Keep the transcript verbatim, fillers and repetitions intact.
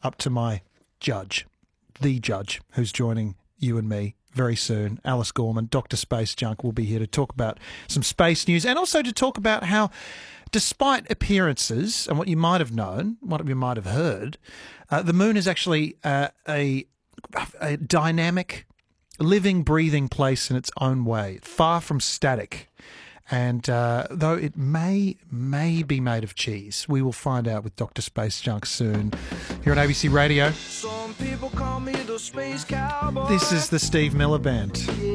up to my judge, the judge, who's joining you and me very soon, Alice Gorman. Doctor Space Junk will be here to talk about some space news and also to talk about how, despite appearances and what you might have known, what you might have heard, uh, the moon is actually uh, a, a dynamic, living, breathing place in its own way, far from static. And uh, though it may may be made of cheese, we will find out with Doctor Space Junk soon here on A B C Radio. Some people call me the space cowboy. This is the Steve Miller Band.